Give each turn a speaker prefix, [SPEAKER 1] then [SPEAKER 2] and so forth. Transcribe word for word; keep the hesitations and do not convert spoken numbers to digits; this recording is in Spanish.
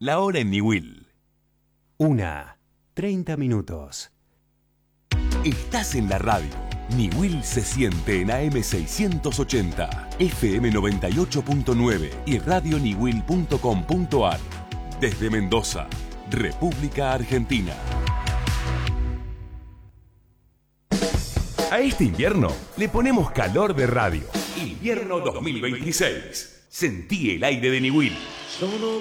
[SPEAKER 1] La hora en Niwil.
[SPEAKER 2] Una, treinta minutos.
[SPEAKER 1] Estás en la radio. Niwil se siente en A M seiscientos ochenta, F M noventa y ocho punto nueve y radio niwil punto com punto ar. Desde Mendoza, República Argentina. A este invierno le ponemos calor de radio. Invierno dos mil veintiséis. Sentí el aire de Niwil.
[SPEAKER 3] Sono